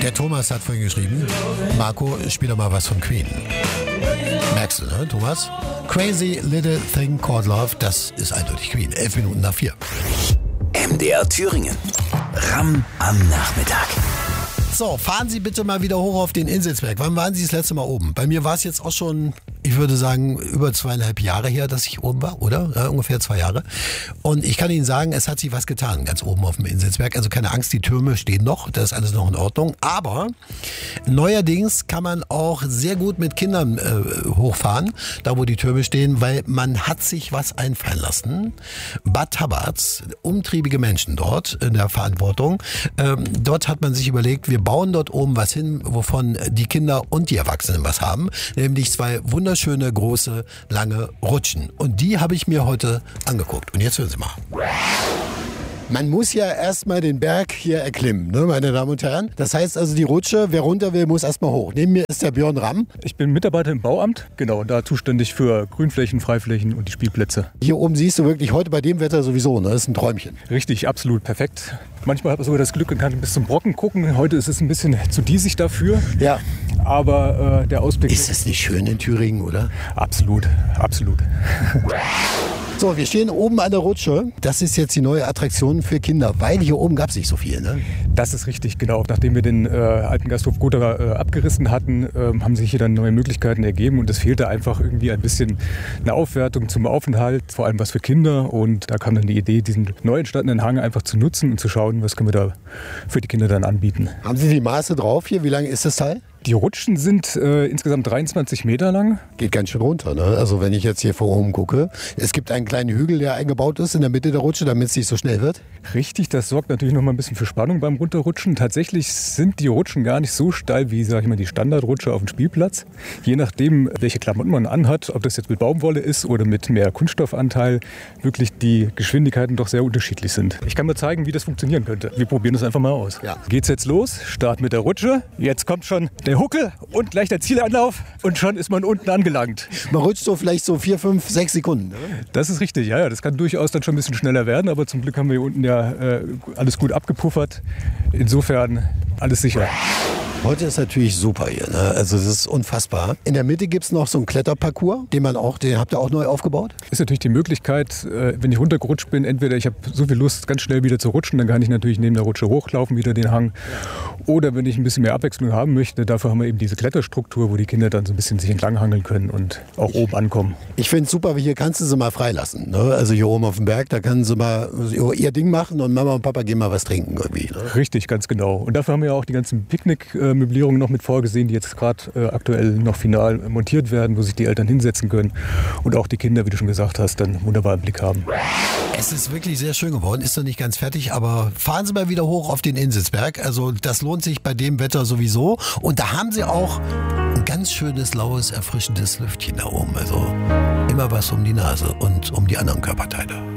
Der Thomas hat vorhin geschrieben, Marco, spiel doch mal was von Queen. Merkst du, ne, Thomas? Crazy Little Thing Called Love, das ist eindeutig Queen. 11 Minuten nach 4. MDR Thüringen. Ram am Nachmittag. So, fahren Sie bitte mal wieder hoch auf den Inselsberg. Wann waren Sie das letzte Mal oben? Bei mir war es jetzt auch schon, ich würde sagen, über 2,5 Jahre her, dass ich oben war, oder? Ja, ungefähr 2 Jahre. Und ich kann Ihnen sagen, es hat sich was getan, ganz oben auf dem Inselsberg. Also keine Angst, die Türme stehen noch, das ist alles noch in Ordnung. Aber neuerdings kann man auch sehr gut mit Kindern hochfahren, da wo die Türme stehen, weil man hat sich was einfallen lassen. Bad Tabarz, umtriebige Menschen dort in der Verantwortung. Dort hat man sich überlegt, wir bauen dort oben was hin, wovon die Kinder und die Erwachsenen was haben. Nämlich 2 wunderschöne, große, lange Rutschen. Und die habe ich mir heute angeguckt. Und jetzt hören Sie mal. Man muss ja erstmal den Berg hier erklimmen, ne, meine Damen und Herren. Das heißt also, die Rutsche, wer runter will, muss erstmal hoch. Neben mir ist der Björn Ramm. Ich bin Mitarbeiter im Bauamt, genau, da zuständig für Grünflächen, Freiflächen und die Spielplätze. Hier oben siehst du wirklich heute bei dem Wetter sowieso, ne, das ist ein Träumchen. Richtig, absolut perfekt. Manchmal hat man sogar das Glück und kann bis zum Brocken gucken. Heute ist es ein bisschen zu diesig dafür. Ja. Aber der Ausblick... Ist das nicht schön in Thüringen, oder? Absolut, absolut. So, wir stehen oben an der Rutsche. Das ist jetzt die neue Attraktion für Kinder, weil hier oben gab es nicht so viel, ne? Das ist richtig, genau. Nachdem wir den alten Gasthof Gotha abgerissen hatten, haben sich hier dann neue Möglichkeiten ergeben und es fehlte einfach irgendwie ein bisschen eine Aufwertung zum Aufenthalt, vor allem was für Kinder. Und da kam dann die Idee, diesen neu entstandenen Hang einfach zu nutzen und zu schauen, was können wir da für die Kinder dann anbieten. Haben Sie die Maße drauf hier? Wie lang ist das Teil? Die Rutschen sind insgesamt 23 Meter lang. Geht ganz schön runter, ne? Also wenn ich jetzt hier vor oben gucke. Es gibt einen kleinen Hügel, der eingebaut ist in der Mitte der Rutsche, damit es nicht so schnell wird. Richtig, das sorgt natürlich noch mal ein bisschen für Spannung beim Runterrutschen. Tatsächlich sind die Rutschen gar nicht so steil wie, sag ich mal, die Standardrutsche auf dem Spielplatz. Je nachdem, welche Klamotten man anhat, ob das jetzt mit Baumwolle ist oder mit mehr Kunststoffanteil, wirklich die Geschwindigkeiten doch sehr unterschiedlich sind. Ich kann mal zeigen, wie das funktionieren könnte. Wir probieren das einfach mal aus. Ja. Geht's jetzt los? Start mit der Rutsche. Jetzt kommt schon der Huckel und gleich der Zielanlauf und schon ist man unten angelangt. Man rutscht so vielleicht so 4, 5, 6 Sekunden. Ne? Das ist richtig, ja. Das kann durchaus dann schon ein bisschen schneller werden, aber zum Glück haben wir hier unten ja alles gut abgepuffert. Insofern alles sicher. Heute ist natürlich super hier, ne? Also das ist unfassbar. In der Mitte gibt es noch so einen Kletterparcours, den habt ihr auch neu aufgebaut? Ist natürlich die Möglichkeit, wenn ich runtergerutscht bin, entweder ich habe so viel Lust, ganz schnell wieder zu rutschen, dann kann ich natürlich neben der Rutsche hochlaufen, wieder den Hang. Oder wenn ich ein bisschen mehr Abwechslung haben möchte, dafür haben wir eben diese Kletterstruktur, wo die Kinder dann so ein bisschen sich entlanghangeln können und auch oben ankommen. Ich finde es super, weil hier kannst du sie mal freilassen. Ne? Also hier oben auf dem Berg, da können sie mal ihr Ding machen und Mama und Papa gehen mal was trinken irgendwie. Ne? Richtig, ganz genau. Und dafür haben wir ja auch die ganzen Picknickmöblierungen noch mit vorgesehen, die jetzt gerade aktuell noch final montiert werden, wo sich die Eltern hinsetzen können und auch die Kinder, wie du schon gesagt hast, dann wunderbar im Blick haben. Es ist wirklich sehr schön geworden, ist noch nicht ganz fertig, aber fahren Sie mal wieder hoch auf den Inselsberg. Also das lohnt sich bei dem Wetter sowieso. Und da haben Sie auch ein ganz schönes, laues, erfrischendes Lüftchen da oben. Also immer was um die Nase und um die anderen Körperteile.